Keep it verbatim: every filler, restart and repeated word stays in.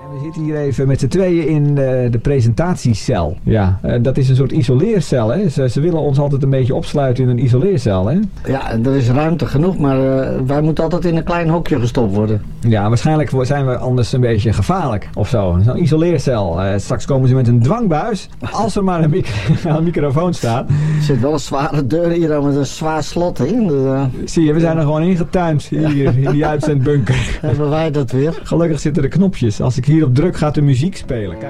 We zitten hier even met z'n tweeën in uh, de presentatiecel. Ja, uh, dat is een soort isoleercel, hè. Ze, ze willen ons altijd een beetje opsluiten in een isoleercel, hè. Ja, er is ruimte genoeg, maar uh, wij moeten altijd in een klein hokje gestopt worden. Ja, waarschijnlijk zijn we anders een beetje gevaarlijk of zo. Zo'n isoleercel. Uh, straks komen ze met een dwangbuis, als er maar een, mic- een microfoon staat. Er zit wel een zware deur hier aan met een zwaar slot in. Dus, uh, Zie je, we zijn er gewoon ingetuind hier ja. in die uitzendbunker. Hebben wij dat weer? Gelukkig zitten er knopjes. Als ik hierop druk gaat de muziek spelen. Kijk.